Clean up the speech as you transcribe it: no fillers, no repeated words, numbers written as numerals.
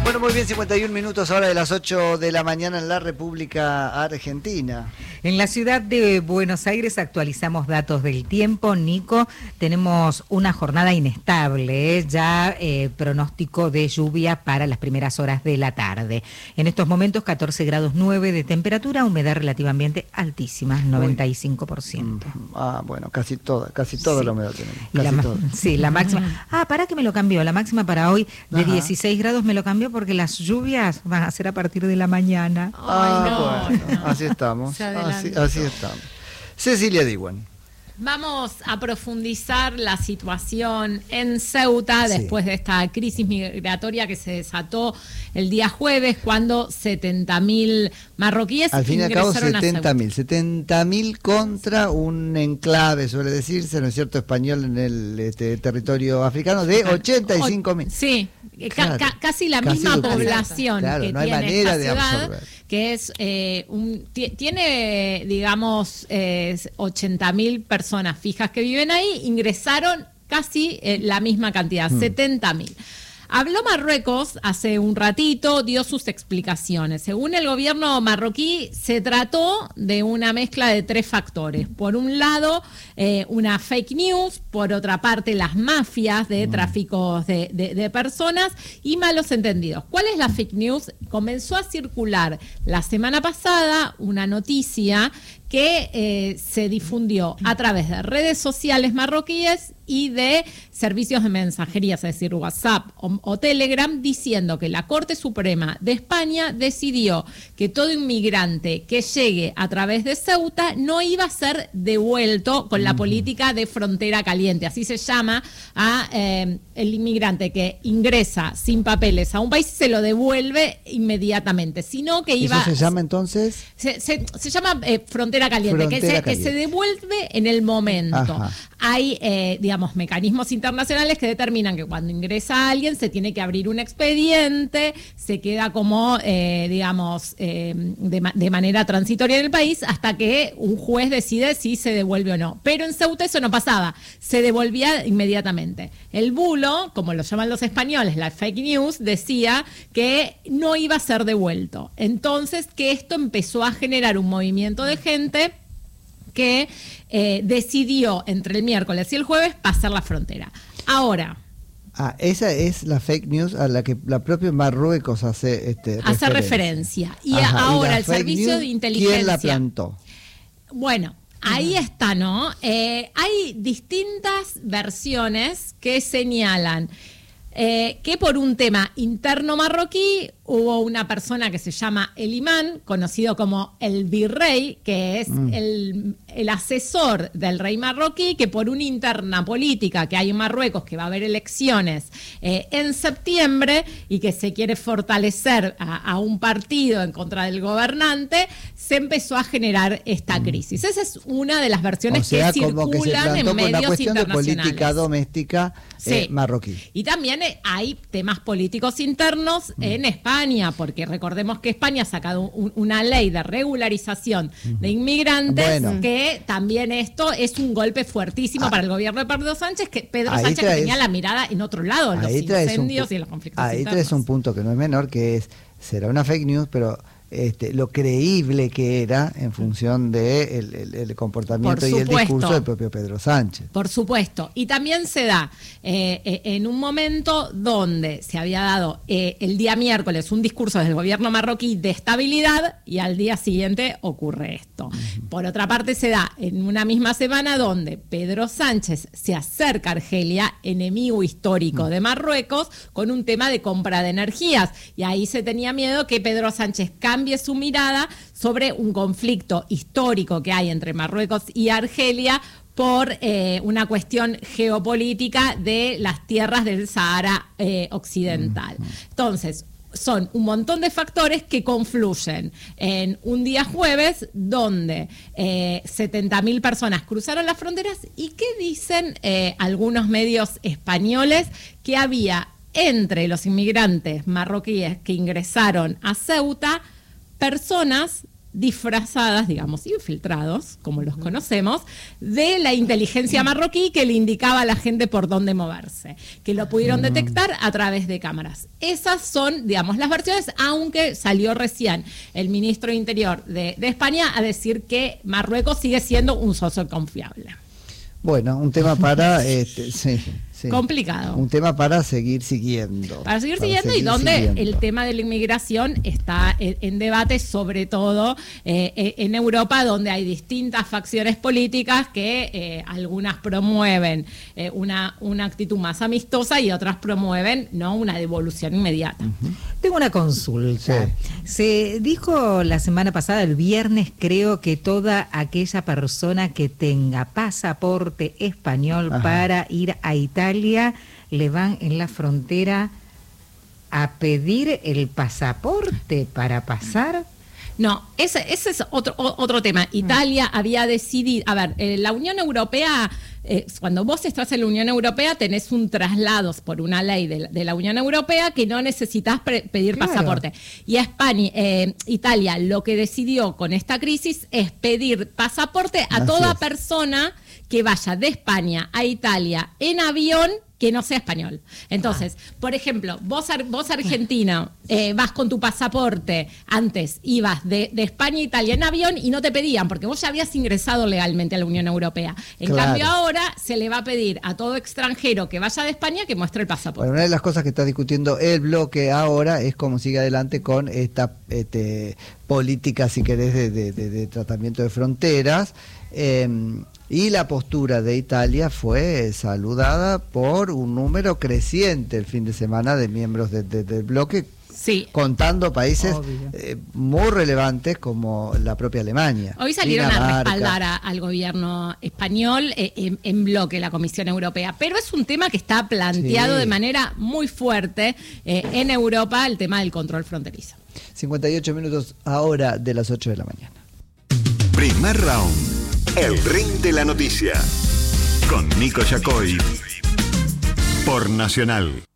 Bueno, muy bien, 51 minutos ahora de las 8 de la mañana en la República Argentina. En la ciudad de Buenos Aires actualizamos datos del tiempo. Nico, tenemos una jornada inestable, ya pronóstico de lluvia para las primeras horas de la tarde. En estos momentos 14 grados 9 de temperatura, humedad relativamente altísima, 95%. Bueno, casi toda sí. La humedad tenemos. Sí, la máxima. Pará que me lo cambió, la máxima para hoy de 16 grados me lo cambió porque las lluvias van a ser a partir de la mañana. Bueno, así estamos. Así estamos. Cecilia Diwan. Vamos a profundizar la situación en Ceuta después de esta crisis migratoria que se desató el día jueves cuando 70.000 marroquíes al fin y al cabo 70.000. 70.000 contra un enclave, suele decirse, ¿no es cierto?, español en el territorio africano de 85.000. Sí, claro, casi la misma población que no hay tiene manera esta de ciudad, absorber. Que es tiene, digamos, 80.000 personas fijas que viven ahí, ingresaron casi la misma cantidad, 70.000. Habló Marruecos hace un ratito, dio sus explicaciones. Según el gobierno marroquí, se trató de una mezcla de 3 factores. Por un lado, una fake news, por otra parte, las mafias de tráficos de personas y malos entendidos. ¿Cuál es la fake news? Comenzó a circular la semana pasada una noticia que se difundió a través de redes sociales marroquíes y de servicios de mensajería, es decir, WhatsApp o Telegram, diciendo que la Corte Suprema de España decidió que todo inmigrante que llegue a través de Ceuta no iba a ser devuelto con la política de frontera caliente. Así se llama a el inmigrante que ingresa sin papeles a un país y se lo devuelve inmediatamente, sino que iba... ¿Eso se llama entonces? Se llama frontera caliente, que se devuelve en el momento. Ajá. Hay, digamos, mecanismos internacionales que determinan que cuando ingresa alguien se tiene que abrir un expediente, se queda como, digamos, de manera transitoria en el país hasta que un juez decide si se devuelve o no. Pero en Ceuta eso no pasaba, se devolvía inmediatamente. El bulo, como lo llaman los españoles, la fake news, decía que no iba a ser devuelto. Entonces, que esto empezó a generar un movimiento de gente que decidió entre el miércoles y el jueves pasar la frontera. Ahora... esa es la fake news a la que la propia Marruecos hace referencia. Y ahora el servicio de inteligencia... ¿Quién la plantó? Bueno, ahí está, ¿no? Hay distintas versiones que señalan que por un tema interno marroquí hubo una persona que se llama el imán, conocido como el virrey, que es el asesor del rey marroquí, que por una interna política que hay en Marruecos, que va a haber elecciones en septiembre y que se quiere fortalecer a un partido en contra del gobernante, se empezó a generar esta crisis. Esa es una de las versiones que circulan en medios una cuestión internacionales. De política doméstica marroquí. Y también hay temas políticos internos en España, porque recordemos que España ha sacado una ley de regularización de inmigrantes, que también esto es un golpe fuertísimo para el gobierno de Pedro Sánchez, que tenía la mirada en otro lado, en los incendios y en los conflictos internos. Ahí traes un punto que no es menor, que será una fake news, pero lo creíble que era en función de el comportamiento y el discurso del propio Pedro Sánchez. Por supuesto. Y también se da en un momento donde se había dado el día miércoles un discurso del gobierno marroquí de estabilidad y al día siguiente ocurre esto. Por otra parte se da en una misma semana donde Pedro Sánchez se acerca a Argelia, enemigo histórico de Marruecos, con un tema de compra de energías. Y ahí se tenía miedo que Pedro Sánchez cambie su mirada sobre un conflicto histórico que hay entre Marruecos y Argelia por una cuestión geopolítica de las tierras del Sahara occidental. Entonces, son un montón de factores que confluyen en un día jueves donde 70.000 personas cruzaron las fronteras. ¿Y qué dicen algunos medios españoles? Que había entre los inmigrantes marroquíes que ingresaron a Ceuta personas disfrazadas, digamos, infiltrados, como los conocemos, de la inteligencia marroquí que le indicaba a la gente por dónde moverse, que lo pudieron detectar a través de cámaras. Esas son, digamos, las versiones, aunque salió recién el ministro de Interior de España a decir que Marruecos sigue siendo un socio confiable. Bueno, un tema para... sí. Complicado. Un tema para seguir siguiendo. Para seguir siguiendo y donde el tema de la inmigración está en debate, sobre todo en Europa, donde hay distintas facciones políticas que algunas promueven una actitud más amistosa y otras promueven, ¿no?, una devolución inmediata. Tengo una consulta. Sí. Se dijo la semana pasada, el viernes creo, que toda aquella persona que tenga pasaporte español para ir a Italia le van en la frontera a pedir el pasaporte para pasar. No, ese es otro tema. Italia había decidido, la Unión Europea, cuando vos estás en la Unión Europea tenés un traslado por una ley de la Unión Europea que no necesitas pedir pasaporte. Y Italia lo que decidió con esta crisis es pedir pasaporte a toda persona que vaya de España a Italia en avión que no sea español. Entonces, por ejemplo, vos argentino, vas con tu pasaporte, antes ibas de España a Italia en avión y no te pedían, porque vos ya habías ingresado legalmente a la Unión Europea. En cambio ahora se le va a pedir a todo extranjero que vaya de España que muestre el pasaporte. Bueno, una de las cosas que está discutiendo el bloque ahora es cómo sigue adelante con esta política, si querés, de tratamiento de fronteras. Y la postura de Italia fue saludada por un número creciente el fin de semana de miembros del bloque, contando países muy relevantes como la propia Alemania. Hoy salieron a respaldar al gobierno español en bloque la Comisión Europea, pero es un tema que está planteado de manera muy fuerte en Europa, el tema del control fronterizo. 58 minutos ahora de las 8 de la mañana. Primer round. El ring de la noticia. Con Nico Yacoy. Por Nacional.